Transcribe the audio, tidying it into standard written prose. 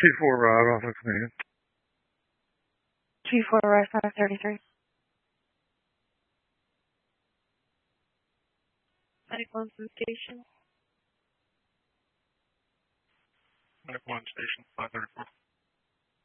T4 Rod, office meeting. G4 Rod 533. Cyclone Station. Station 534.